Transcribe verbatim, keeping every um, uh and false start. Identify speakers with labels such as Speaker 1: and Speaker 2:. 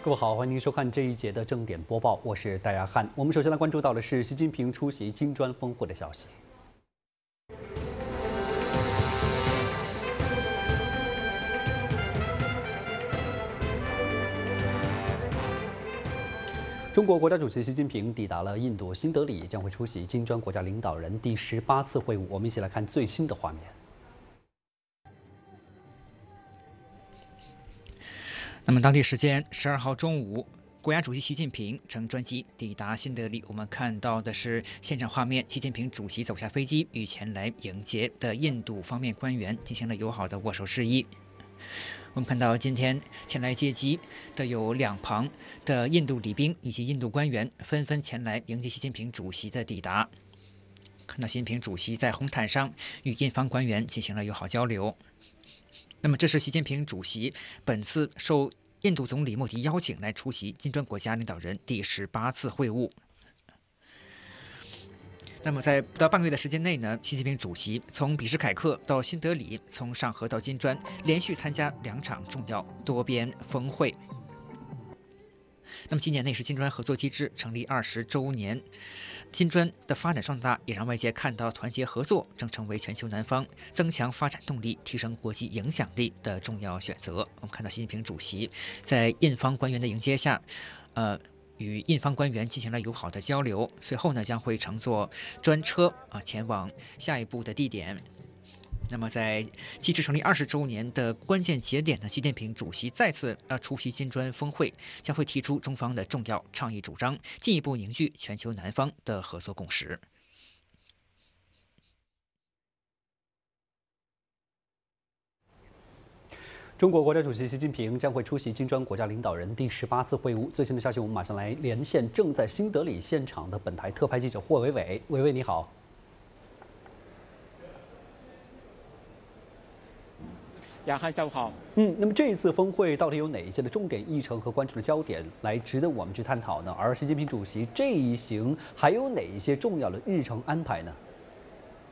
Speaker 1: 各位好，欢迎您收看这一节的正点播报，我是戴亚汉。我们首先来关注到的是习近平出席金砖峰会的消息。中国国家主席习近平抵达了印度新德里，将会出席金砖国家领导人第十八次会晤。我们一起来看最新的画面。
Speaker 2: 那么，当地时间十二号中午，国家主席习近平乘专机抵达新德里。我们看到的是现场画面，习近平主席走下飞机，与前来迎接的印度方面官员进行了友好的握手示意。我们看到，今天前来接机的有两旁的印度礼宾以及印度官员，纷纷前来迎接习近平主席的抵达。看到习近平主席在红毯上与印方官员进行了友好交流。 那么，这是习近平主席本次受印度总理莫迪邀请来出席金砖国家领导人第十八次会晤。那么，在不到半个月的时间内呢，习近平主席从比什凯克到新德里，从上河到金砖，连续参加两场重要多边峰会。那么，今年内是金砖合作机制成立二十周年。 金砖的发展壮大，也让外界看到团结合作正成为全球南方增强发展动力、提升国际影响力的重要选择。我们看到习近平主席在印方官员的迎接下，呃，与印方官员进行了友好的交流。随后呢，将会乘坐专车啊前往下一步的地点。 那么，在机制成立二十周年的关键节点呢，习近平主席再次呃出席金砖峰会，将会提出中方的重要倡议主张，进一步凝聚全球南方的合作共识。
Speaker 1: 中国国家主席习近平将会出席金砖国家领导人第十八次会晤。最新的消息，我们马上来连线正在新德里现场的本台特派记者霍伟伟。伟伟，你好。
Speaker 3: 亚汉，下午好。
Speaker 1: 嗯，那么这一次峰会到底有哪一些的重点议程和关注的焦点来值得我们去探讨呢？而习近平主席这一行还有哪一些重要的日程安排呢？